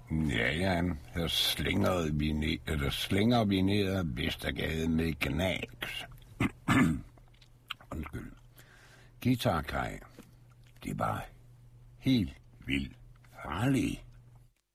Ja, der slinger vi ned ad Vestergade med Gnags. Undskyld. Guitar Kai. Det var helt vildt farligt.